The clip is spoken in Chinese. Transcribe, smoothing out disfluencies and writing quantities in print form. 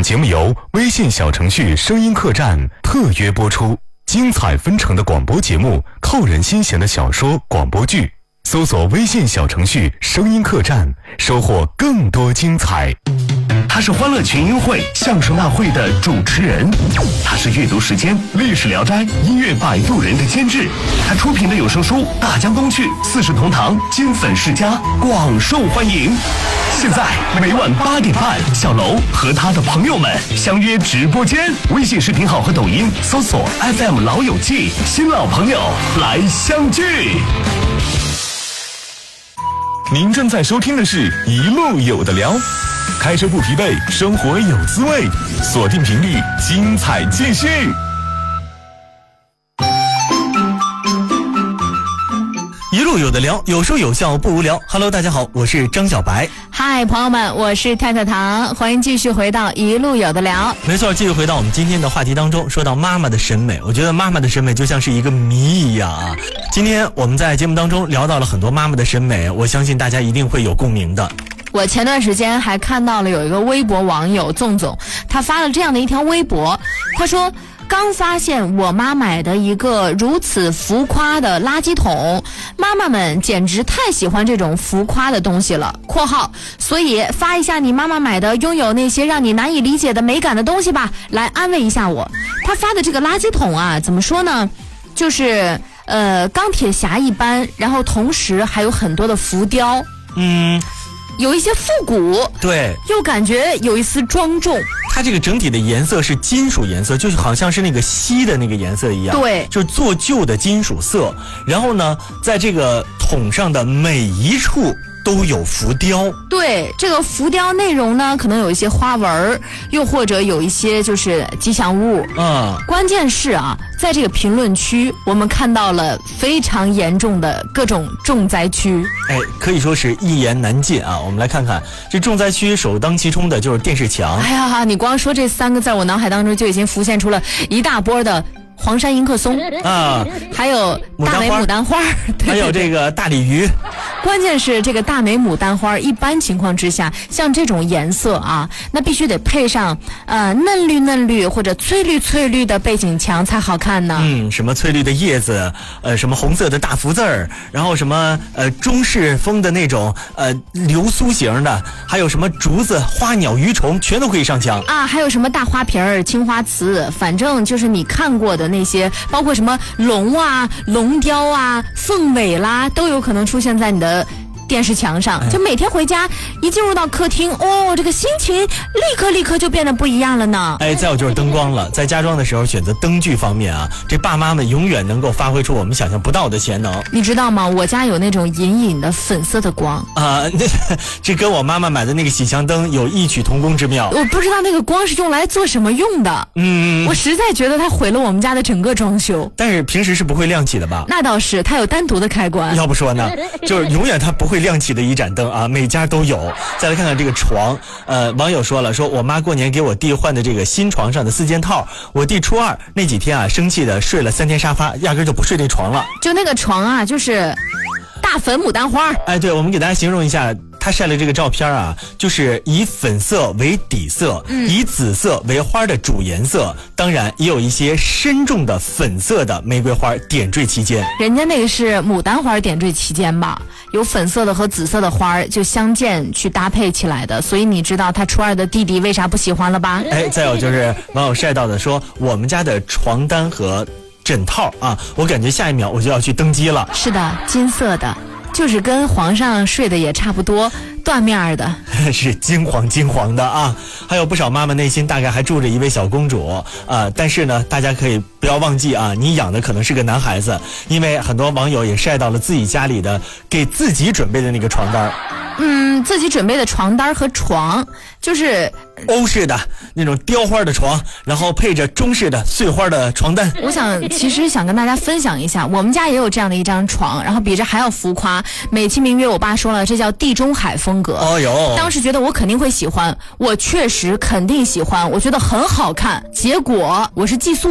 节目由微信小程序声音客栈特约播出，精彩纷呈的广播节目，扣人心弦的小说广播剧，搜索微信小程序声音客栈，收获更多精彩。 他是欢乐群英会相声大会的主持人，他是阅读时间历史聊斋音乐摆渡人的监制，他出品的有声书《大江东去》四世同堂金粉世家广受欢迎。现在每晚8点半，小楼和他的朋友们相约直播间，微信视频号和抖音搜索 FM 老友记，新老朋友来相聚。 您正在收听的是一路有的聊，开车不疲惫，生活有滋味，锁定频率，精彩继续。 一路有的聊，有说有笑不无聊。Hello， 大家好，我是张小白。 嗨，朋友们，我是太太糖，欢迎继续回到一路有的聊。 没错，继续回到我们今天的话题当中，说到妈妈的审美，我觉得妈妈的审美就像是一个谜一样啊。今天我们在节目当中聊到了很多妈妈的审美，我相信大家一定会有共鸣的。 我前段时间还看到了有一个微博网友纵总，他发了这样的一条微博，他说刚发现我妈买的一个如此浮夸的垃圾桶，妈妈们简直太喜欢这种浮夸的东西了（括号）所以发一下你妈妈买的拥有那些让你难以理解的美感的东西吧，来安慰一下我。他发的这个垃圾桶啊，怎么说呢，就是钢铁侠一般，然后同时还有很多的浮雕，有一些复古， 对， 又感觉有一丝庄重。 它这个整体的颜色是金属颜色，就好像是那个锡的那个颜色一样， 对， 就是做旧的金属色。然后呢，在这个桶上的每一处都有浮雕， 对，这个浮雕内容呢，可能有一些花纹，又或者有一些就是吉祥物。关键是啊，在这个评论区，我们看到了非常严重的各种重灾区。 可以说是一言难尽啊。我们来看看这重灾区，首当其冲的就是电视墙。 哎呀，你光说这3个字，我脑海当中就已经浮现出了一大波的黄山迎客松啊， 还有大美牡丹花， 还有这个大鲤鱼。 关键是这个大美牡丹花，一般情况之下，像这种颜色啊，那必须得配上嫩绿嫩绿或者翠绿翠绿的背景墙才好看呢。 什么翠绿的叶子，什么红色的大福字儿，然后什么中式风的那种流苏型的，还有什么竹子、花鸟鱼虫，全都可以上墙啊。还有什么大花瓶儿、青花瓷，反正就是你看过的那些，包括什么龙啊、龙雕啊、凤尾啦，都有可能出现在你的电视墙上。就每天回家一进入到客厅，这个心情立刻就变得不一样了呢。 再有就是灯光了，在家装的时候选择灯具方面啊，这爸妈们永远能够发挥出我们想象不到的潜能。 你知道吗？我家有那种隐隐的粉色的光啊，这跟我妈妈买的那个喜祥灯有异曲同工之妙。 我不知道那个光是用来做什么用的。我实在觉得它毁了我们家的整个装修。 但是平时是不会亮起的吧？ 那倒是，它有单独的开关。 要不说呢，就是永远它不会亮起的一盏灯啊，每家都有。再来看看这个床，网友说了，说我妈过年给我弟换的这个新床上的4件套，我弟初2那几天啊，生气的睡了3天沙发，压根就不睡那床了。 就那个床啊，就是大粉牡丹花。 对，我们给大家形容一下。他晒了这个照片啊，就是以粉色为底色，以紫色为花的主颜色，当然也有一些深重的粉色的玫瑰花点缀其间。 人家那个是牡丹花点缀其间吧，有粉色的和紫色的花就相间去搭配起来的，所以你知道他初2的弟弟为啥不喜欢了吧？ 再有就是网友晒到的说，我们家的床单和枕套啊，我感觉下一秒我就要去登基了。 是的，金色的。就是跟皇上睡的也差不多，缎面的， 是金黄的啊。还有不少妈妈内心大概还住着一位小公主但是呢，大家可以不要忘记啊，你养的可能是个男孩子，因为很多网友也晒到了自己家里的给自己准备的那个床单。 自己准备的床单和床，就是欧式的那种雕花的床，然后配着中式的碎花的床单。 我其实想跟大家分享一下，我们家也有这样的一张床，然后比这还要浮夸，美其名曰我爸说了，这叫地中海风格。当时觉得我肯定会喜欢，我确实肯定喜欢，我觉得很好看，结果我是寄宿